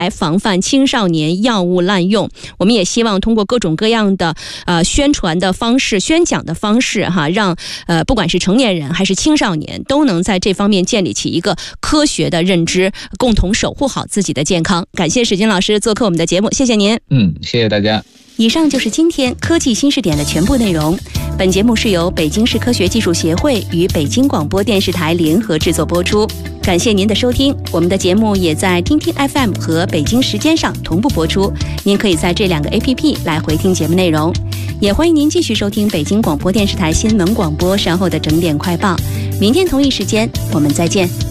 来防范青少年药物滥用。我们也希望通过各种各样的宣传的方式、宣讲的方式让不管是成年人还是青少年都能在这方面建立起一个科学的认知，共同守护好自己的健康。感谢史金老师做客我们的节目，谢谢您。 谢谢大家。 以上就是今天科技新视点的全部内容。本节目是由北京市科学技术协会与北京广播电视台联合制作播出。感谢您的收听，我们的节目也在听听 FM 和北京时间上同步播出，您可以在这2个 APP 来回听节目内容。也欢迎您继续收听北京广播电视台新闻广播稍后的整点快报。明天同一时间我们再见。